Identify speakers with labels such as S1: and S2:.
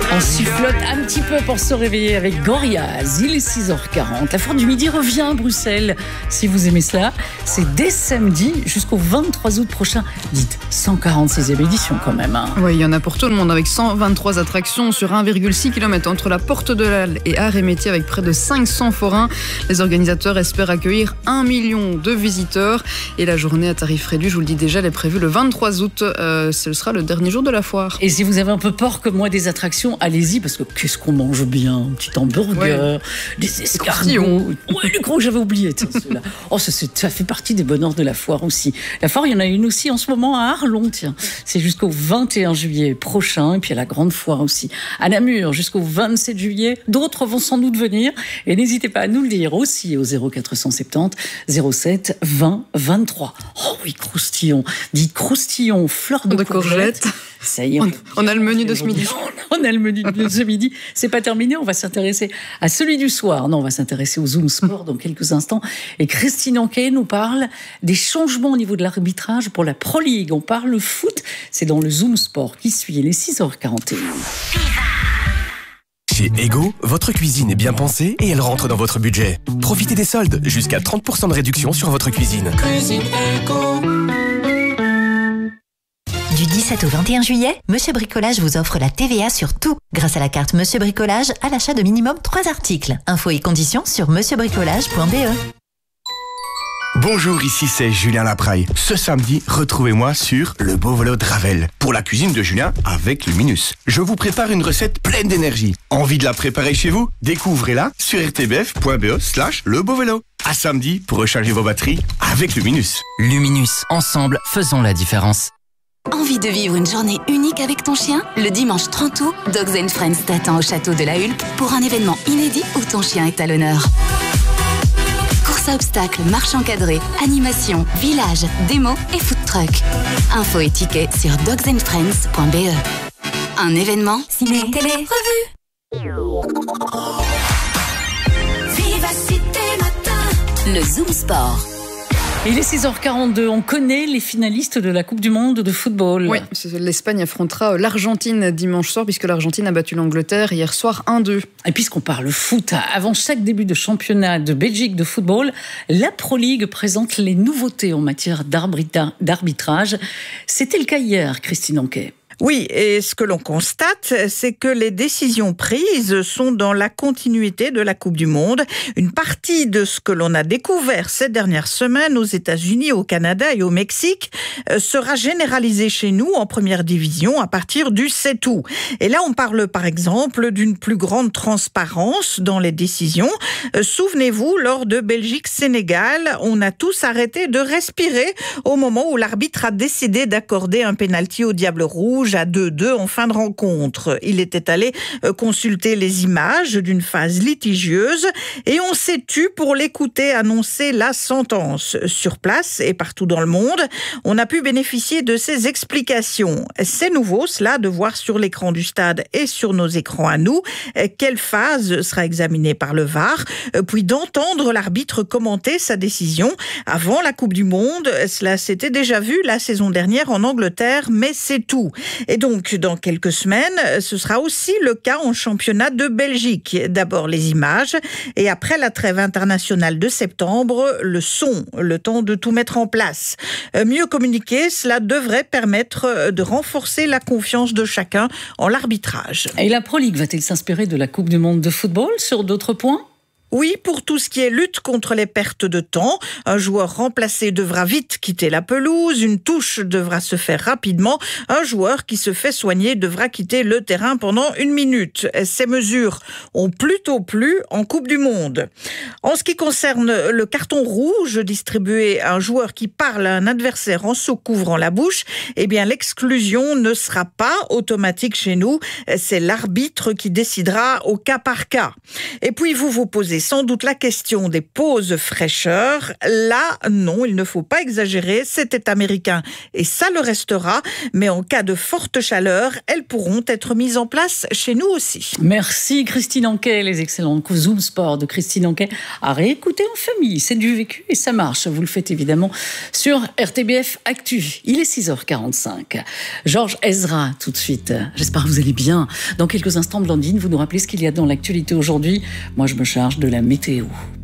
S1: On sifflote un petit peu pour se réveiller avec Gorillaz. Il est 6h40. La Foire du Midi revient à Bruxelles. Si vous aimez cela, c'est dès samedi jusqu'au 23 août prochain. Dites 146e édition quand même.
S2: Oui, il y en a pour tout le monde avec 123 attractions sur 1,6 km entre la Porte de l'Halle et Arts et Métiers avec près de 500 forains. Les organisateurs espèrent accueillir 1 million de visiteurs. Et la journée à tarif réduit, je vous le dis déjà, elle est prévue le 23 août. Ce sera le dernier jour de la foire.
S1: Et si vous avez un peu peur comme moi des attractions, allez-y, parce que qu'est-ce qu'on mange bien. Un petit hamburger, des escargots. Ouais, le gros, j'avais oublié. Ceux-là. Oh, ça fait partie des bonheurs de la foire aussi. La foire, il y en a une aussi en ce moment à Arlon, tiens. C'est jusqu'au 21 juillet prochain. Et puis il y a la grande foire aussi à Namur jusqu'au 27 juillet. D'autres vont sans doute venir. Et n'hésitez pas à nous le dire aussi au 0470 07 20 23. Oh oui, croustillon. Dites croustillon, fleur de courgette. Ça y est,
S2: on a le menu de ce midi.
S1: On a le menu de ce midi. C'est pas terminé, on va s'intéresser à celui du soir. Non, on va s'intéresser au Zoom Sport dans quelques instants. Et Christine Anquet nous parle des changements au niveau de l'arbitrage pour la Pro League. On parle foot, c'est dans le Zoom Sport qui suit. Il est 6h41.
S3: Chez Ego, votre cuisine est bien pensée et elle rentre dans votre budget. Profitez des soldes, jusqu'à 30% de réduction sur votre cuisine.
S4: Cuisine Ego.
S5: Du 17 au 21 juillet, Monsieur Bricolage vous offre la TVA sur tout. Grâce à la carte Monsieur Bricolage, à l'achat de minimum 3 articles. Infos et conditions sur monsieurbricolage.be.
S3: Bonjour, ici c'est Julien Lapraille. Ce samedi, retrouvez-moi sur Le Beau Vélo de Ravel pour la cuisine de Julien avec Luminus. Je vous prépare une recette pleine d'énergie. Envie de la préparer chez vous? Découvrez-la sur rtbf.be/lebeauvélo. À samedi pour recharger vos batteries avec Luminus.
S6: Luminus, ensemble, faisons la différence.
S7: Envie de vivre une journée unique avec ton chien? Le dimanche 30 août, Dogs & Friends t'attend au château de la Hulpe pour un événement inédit où ton chien est à l'honneur. Course à obstacles, marche encadrée, animation, village, démo et food truck. Infos et tickets sur dogsandfriends.be. Un événement ciné, télé, revue. Vivacité matin. Le Zoom Sport.
S1: Il est 6h42, on connaît les finalistes de la Coupe du Monde de football.
S2: Oui, l'Espagne affrontera l'Argentine dimanche soir, puisque l'Argentine a battu l'Angleterre hier soir 1-2.
S1: Et puisqu'on parle foot, avant chaque début de championnat de Belgique de football, la Pro League présente les nouveautés en matière d'arbitrage. C'était le cas hier, Christine Anquet.
S8: Oui, et ce que l'on constate, c'est que les décisions prises sont dans la continuité de la Coupe du Monde. Une partie de ce que l'on a découvert ces dernières semaines aux États-Unis, au Canada et au Mexique sera généralisé chez nous en première division à partir du 7 août. Et là, on parle par exemple d'une plus grande transparence dans les décisions. Souvenez-vous, lors de Belgique-Sénégal, on a tous arrêté de respirer au moment où l'arbitre a décidé d'accorder un pénalty au Diable Rouge à 2-2 en fin de rencontre. Il était allé consulter les images d'une phase litigieuse et on s'est tu pour l'écouter annoncer la sentence. Sur place et partout dans le monde, on a pu bénéficier de ces explications. C'est nouveau cela de voir sur l'écran du stade et sur nos écrans à nous quelle phase sera examinée par le VAR, puis d'entendre l'arbitre commenter sa décision. Avant la Coupe du Monde, cela s'était déjà vu la saison dernière en Angleterre, mais c'est tout. Et donc, dans quelques semaines, ce sera aussi le cas en championnat de Belgique. D'abord les images et après la trêve internationale de septembre, le son, le temps de tout mettre en place. Mieux communiquer, cela devrait permettre de renforcer la confiance de chacun en l'arbitrage.
S1: Et la Pro League va-t-elle s'inspirer de la Coupe du Monde de football sur d'autres points ?
S8: Oui, pour tout ce qui est lutte contre les pertes de temps, un joueur remplacé devra vite quitter la pelouse, une touche devra se faire rapidement, un joueur qui se fait soigner devra quitter le terrain pendant 1 minute. Ces mesures ont plutôt plu en Coupe du Monde. En ce qui concerne le carton rouge distribué à un joueur qui parle à un adversaire en se couvrant la bouche, eh bien l'exclusion ne sera pas automatique chez nous, c'est l'arbitre qui décidera au cas par cas. Et puis vous vous posez posé sans doute la question des pauses fraîcheur. Là, non, il ne faut pas exagérer, c'était américain et ça le restera. Mais en cas de forte chaleur, elles pourront être mises en place chez nous aussi.
S1: Merci Christine Anquet, les excellents Zoom Sport de Christine Anquet à réécouter en famille. C'est du vécu et ça marche. Vous le faites évidemment sur RTBF Actu. Il est 6h45. Georges Ezra, tout de suite. J'espère que vous allez bien. Dans quelques instants, Blandine, vous nous rappelez ce qu'il y a dans l'actualité aujourd'hui. Moi, je me charge de la météo.